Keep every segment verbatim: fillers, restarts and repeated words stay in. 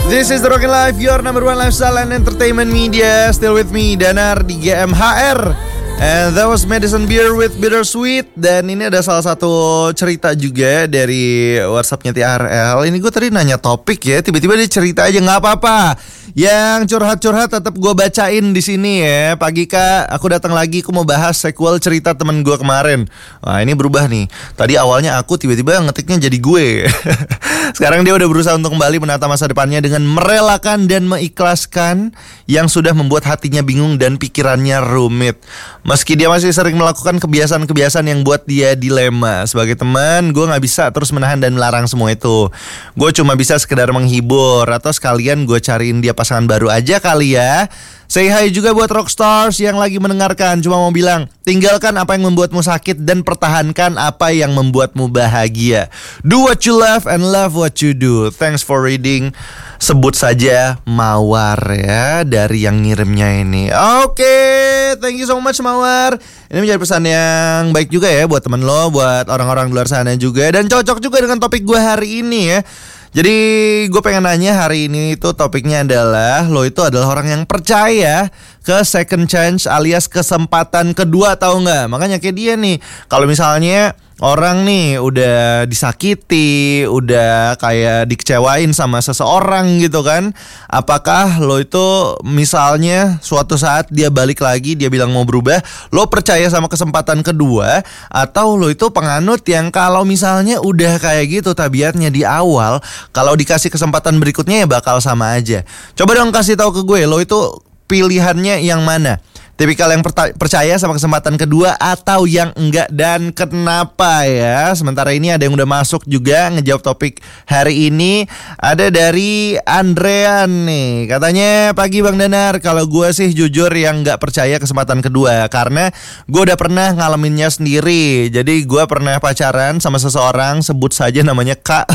This is The Rockin' Life, your number one lifestyle and entertainment media. Still with me, Danar di G M H R. And that was Madison Beer with Bittersweet. Dan ini ada salah satu cerita juga dari WhatsAppnya T R L. Ini gue tadi nanya topik ya, tiba-tiba dia cerita aja, nggak apa-apa. Yang curhat-curhat tetap gue bacain di sini ya. Pagi Kak, aku datang lagi, aku mau bahas sequel cerita temen gue kemarin. Wah ini berubah nih. Tadi awalnya aku, tiba-tiba ngetiknya jadi gue. Sekarang dia udah berusaha untuk kembali menata masa depannya dengan merelakan dan mengikhlaskan yang sudah membuat hatinya bingung dan pikirannya rumit. Meski dia masih sering melakukan kebiasaan-kebiasaan yang buat dia dilema. Sebagai teman, gue gak bisa terus menahan dan melarang semua itu. Gue cuma bisa sekedar menghibur, atau sekalian gue cariin dia pasangan baru aja kali ya. Say hi juga buat Rockstars yang lagi mendengarkan. Cuma mau bilang, tinggalkan apa yang membuatmu sakit dan pertahankan apa yang membuatmu bahagia. Do what you love and love what you do. Thanks for reading. Sebut saja Mawar ya, dari yang ngirimnya ini. Oke, okay, thank you so much Mawar. Ini menjadi pesan yang baik juga ya buat temen lo, buat orang-orang di luar sana juga. Dan cocok juga dengan topik gue hari ini ya. Jadi gue pengen nanya hari ini itu topiknya adalah, lo itu adalah orang yang percaya ke second chance alias kesempatan kedua, tahu nggak? Makanya kayak dia nih, kalau misalnya orang nih udah disakiti, udah kayak dikecewain sama seseorang gitu kan, apakah lo itu misalnya suatu saat dia balik lagi, dia bilang mau berubah, lo percaya sama kesempatan kedua, atau lo itu penganut yang kalau misalnya udah kayak gitu tabiatnya di awal, kalau dikasih kesempatan berikutnya ya bakal sama aja? Coba dong kasih tahu ke gue, lo itu pilihannya yang mana? Tipikal yang perta- percaya sama kesempatan kedua atau yang enggak, dan kenapa ya? Sementara ini ada yang udah masuk juga ngejawab topik hari ini. Ada dari Andrean nih, katanya, pagi Bang Danar, kalau gue sih jujur yang enggak percaya kesempatan kedua, karena gue udah pernah ngalaminnya sendiri. Jadi gue pernah pacaran sama seseorang, sebut saja namanya Kak.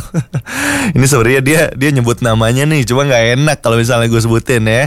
Ini sebenarnya dia dia nyebut namanya nih, cuma nggak enak kalau misalnya gue sebutin ya.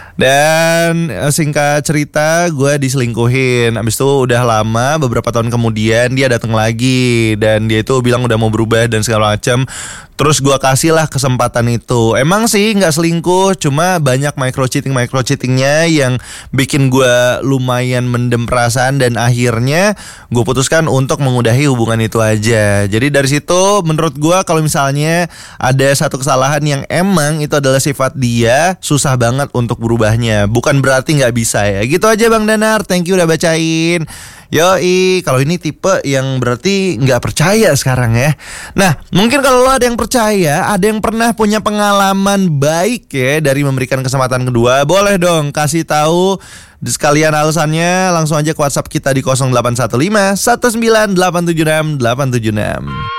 Dan singkat cerita, gue diselingkuhin. Abis itu udah lama, beberapa tahun kemudian dia datang lagi, dan dia itu bilang udah mau berubah dan segala macam. Terus gue kasih lah kesempatan itu. Emang sih gak selingkuh, cuma banyak micro cheating micro cheatingnya yang bikin gue lumayan mendem perasaan, dan akhirnya gue putuskan untuk mengudahi hubungan itu aja. Jadi dari situ menurut gue, kalau misalnya ada satu kesalahan yang emang itu adalah sifat dia, susah banget untuk berubahnya. Bukan berarti gak bisa ya. Gitu aja Bang Danar, thank you udah bacain. Yoi, kalau ini tipe yang berarti nggak percaya sekarang ya. Nah, mungkin kalau lo ada yang percaya, ada yang pernah punya pengalaman baik ya dari memberikan kesempatan kedua, boleh dong kasih tahu sekalian alasannya. Langsung aja ke WhatsApp kita di nol delapan satu lima satu sembilan delapan tujuh enam delapan tujuh enam.